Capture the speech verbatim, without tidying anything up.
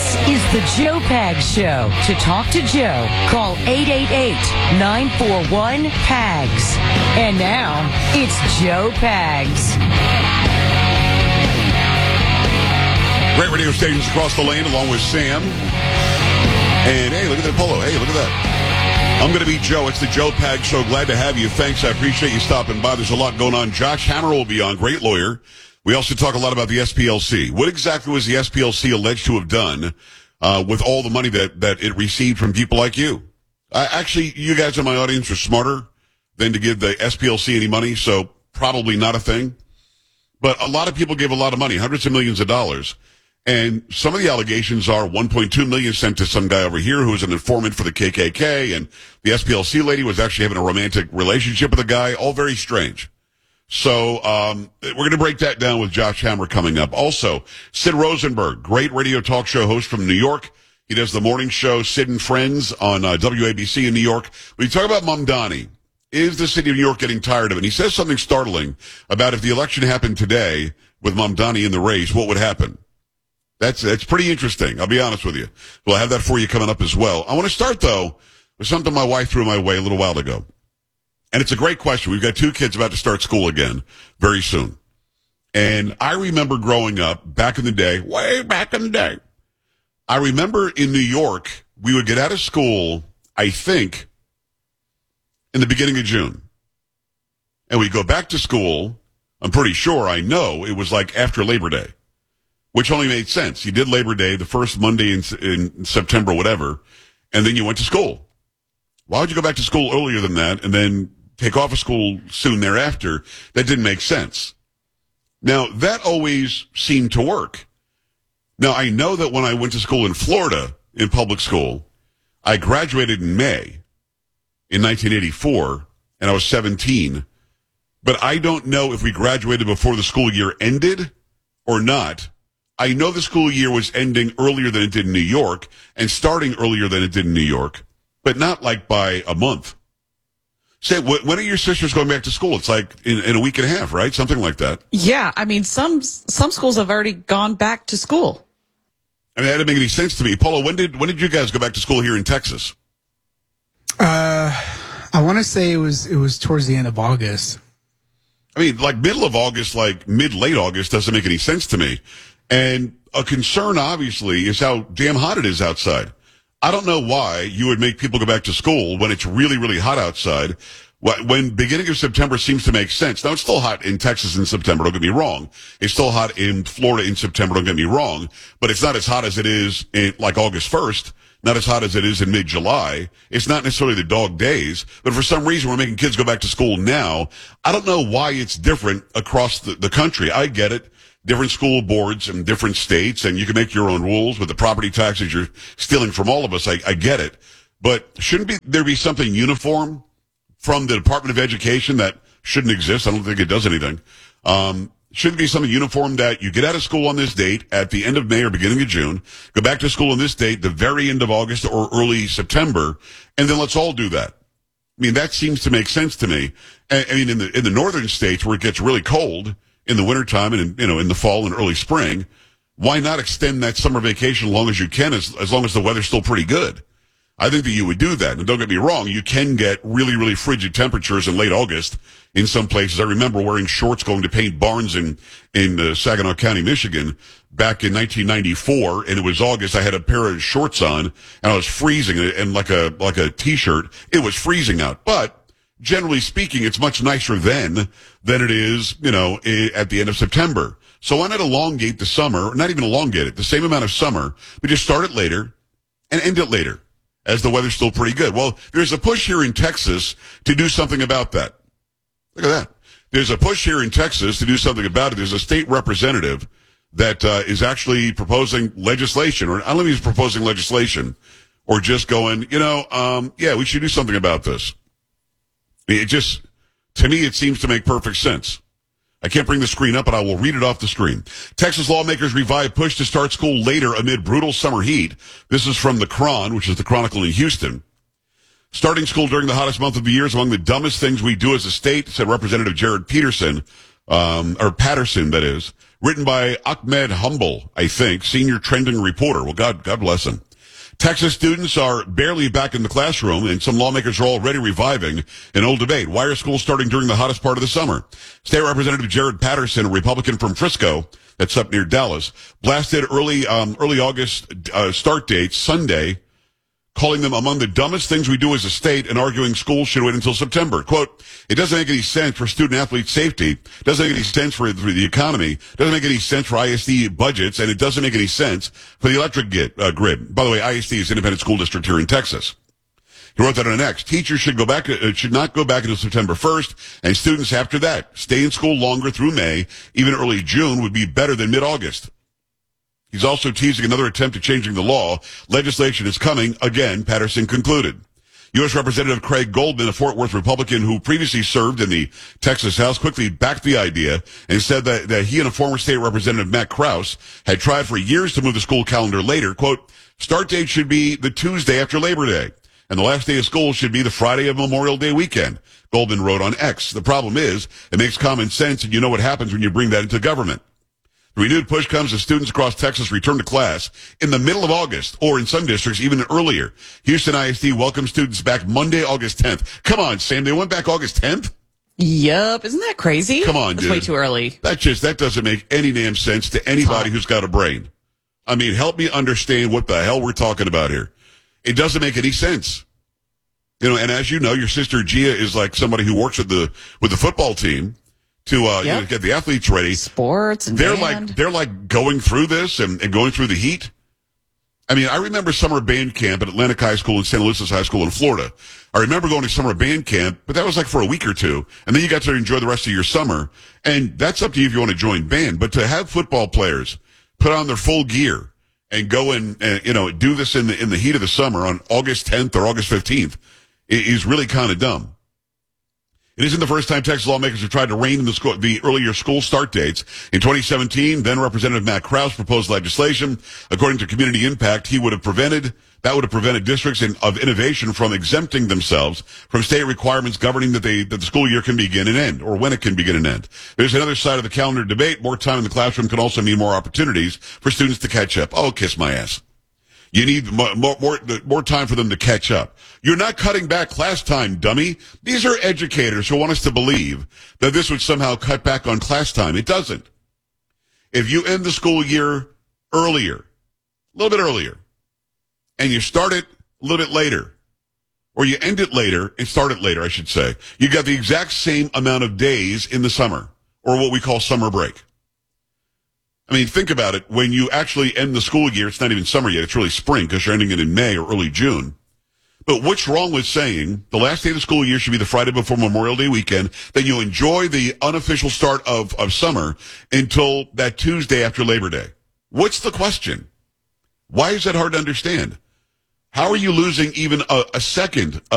This is the Joe Pags Show. To talk to Joe, call eight eight eight, nine four one, P A G S. And now, it's Joe Pags. Great radio stations across the lane, along with Sam. And hey, look at that polo. Hey, look at that. I'm going to be Joe. It's the Joe Pags Show. Glad to have you. Thanks. I appreciate you stopping by. There's a lot going on. Josh Hammer will be on. Great lawyer. We also talk a lot about the S P L C. What exactly was the S P L C alleged to have done uh, with all the money that, that it received from people like you? Uh, actually, you guys in my audience are smarter than to give the S P L C any money, so probably not a thing. But a lot of people gave a lot of money, hundreds of millions of dollars. And some of the allegations are one point two million dollars sent to some guy over here who was an informant for the K K K, and the S P L C lady was actually having a romantic relationship with a guy. All very strange. So um we're going to break that down with Josh Hammer coming up. Also, Sid Rosenberg, great radio talk show host from New York. He does the morning show Sid and Friends on uh, W A B C in New York. When you talk about Mamdani, is the city of New York getting tired of it? And he says something startling about if the election happened today with Mamdani in the race, what would happen? That's that's pretty interesting. I'll be honest with you. We'll have that for you coming up as well. I want to start, though, with something my wife threw my way a little while ago. And it's a great question. We've got two kids about to start school again very soon. And I remember growing up back in the day, way back in the day, I remember in New York, we would get out of school, I think, in the beginning of June. And we'd go back to school, I'm pretty sure, I know, it was like after Labor Day. Which only made sense. You did Labor Day, the first Monday in, in September, whatever, and then you went to school. Why would you go back to school earlier than that and then take off of school soon thereafter? That didn't make sense. Now, that always seemed to work. Now, I know that when I went to school in Florida, in public school, I graduated in May in nineteen eighty-four, and I was seventeen. But I don't know if we graduated before the school year ended or not. I know the school year was ending earlier than it did in New York and starting earlier than it did in New York, but not like by a month. Say, when are your sisters going back to school? It's like in, in a week and a half, right? Something like that. Yeah, I mean, some some schools have already gone back to school. I mean, that didn't make any sense to me. Paulo, when did when did you guys go back to school here in Texas? Uh, I want to say it was it was towards the end of August. I mean, like middle of August, like mid-late August doesn't make any sense to me. And a concern, obviously, is how damn hot it is outside. I don't know why you would make people go back to school when it's really, really hot outside. When beginning of September seems to make sense. Now, it's still hot in Texas in September, don't get me wrong. It's still hot in Florida in September, don't get me wrong. But it's not as hot as it is in, like, August first. Not as hot as it is in mid-July. It's not necessarily the dog days. But for some reason, we're making kids go back to school now. I don't know why it's different across the, the country. I get it. Different school boards in different states, and you can make your own rules with the property taxes you're stealing from all of us. I, I get it. But shouldn't be there be something uniform from the Department of Education that shouldn't exist? I don't think it does anything. Um, shouldn't be something uniform that you get out of school on this date at the end of May or beginning of June, go back to school on this date, the very end of August or early September, and then let's all do that. I mean, that seems to make sense to me. I, I mean, in the in the northern states where it gets really cold in the wintertime and, in, you know, in the fall and early spring, why not extend that summer vacation as long as you can, as, as long as the weather's still pretty good? I think that you would do that. And don't get me wrong, you can get really, really frigid temperatures in late August in some places. I remember wearing shorts going to paint barns in, in uh, Saginaw County, Michigan, back in nineteen ninety-four, and it was August. I had a pair of shorts on, and I was freezing, and like a, like a t-shirt, it was freezing out. But generally speaking, it's much nicer then than it is, you know, at the end of September. So why not elongate the summer, not even elongate it, the same amount of summer, but just start it later and end it later as the weather's still pretty good. Well, there's a push here in Texas to do something about that. Look at that. There's a push here in Texas to do something about it. There's a state representative that uh, is actually proposing legislation, or I don't know if he's proposing legislation, or just going, you know, um, yeah, we should do something about this. It just, to me, it seems to make perfect sense. I can't bring the screen up, but I will read it off the screen. Texas lawmakers revive push to start school later amid brutal summer heat. This is from the Cron, which is the Chronicle in Houston. Starting school during the hottest month of the year is among the dumbest things we do as a state, said Representative Jared Peterson, um, or Patterson, that is. Written by Ahmed Humble, I think, senior trending reporter. Well, God, God bless him. Texas students are barely back in the classroom, and some lawmakers are already reviving an old debate. Why are schools starting during the hottest part of the summer? State Representative Jared Patterson, a Republican from Frisco, that's up near Dallas, blasted early um, early August uh, start dates Sunday, calling them among the dumbest things we do as a state and arguing schools should wait until September. Quote, it doesn't make any sense for student-athlete safety, doesn't make any sense for, for the economy, doesn't make any sense for I S D budgets, and it doesn't make any sense for the electric grid. Uh, grid. By the way, I S D is Independent School District here in Texas. He wrote that on an X. Teachers should go back, uh, should not go back until September first, and students after that stay in school longer through May, even early June would be better than mid-August. He's also teasing another attempt at changing the law. Legislation is coming, again, Patterson concluded. U S. Representative Craig Goldman, a Fort Worth Republican who previously served in the Texas House, quickly backed the idea and said that, that he and a former state representative, Matt Krause, had tried for years to move the school calendar later. Quote, start date should be the Tuesday after Labor Day, and the last day of school should be the Friday of Memorial Day weekend, Goldman wrote on X. The problem is, it makes common sense, and you know what happens when you bring that into government. The renewed push comes as students across Texas return to class in the middle of August, or in some districts even earlier. Houston I S D welcomes students back Monday, August tenth. Come on, Sam, they went back August tenth? Yup. Isn't that crazy? Come on, That's dude. way too early. That just, that doesn't make any damn sense to anybody who's got a brain. I mean, help me understand what the hell we're talking about here. It doesn't make any sense. You know, and as you know, your sister Gia is like somebody who works with the, with the football team to uh, Yep. you know, get the athletes ready. Sports and They're band. like they're like going through this and, and going through the heat. I mean, I remember summer band camp at Atlantic High School and Saint Lucis High School in Florida. I remember going to summer band camp, but that was like for a week or two, and then you got to enjoy the rest of your summer. And that's up to you if you want to join band. But to have football players put on their full gear and go and uh, you know do this in the in the heat of the summer on August tenth or August fifteenth is really kind of dumb. It isn't the first time Texas lawmakers have tried to rein in the, school, the earlier school start dates. In twenty seventeen, then Representative Matt Krause proposed legislation. According to Community Impact, he would have prevented, that would have prevented districts in, of innovation from exempting themselves from state requirements governing that they, that the school year can begin and end, or when it can begin and end. There's another side of the calendar debate. More time in the classroom can also mean more opportunities for students to catch up. Oh, kiss my ass. You need more, more, more, more time for them to catch up. You're not cutting back class time, dummy. These are educators who want us to believe that this would somehow cut back on class time. It doesn't. If you end the school year earlier, a little bit earlier, and you start it a little bit later, or you end it later and start it later, I should say, you got the exact same amount of days in the summer, or what we call summer break. I mean, think about it. When you actually end the school year, it's not even summer yet. It's really spring because you're ending it in May or early June. But what's wrong with saying the last day of the school year should be the Friday before Memorial Day weekend, then you enjoy the unofficial start of, of summer until that Tuesday after Labor Day? What's the question? Why is that hard to understand? How are you losing even a, a second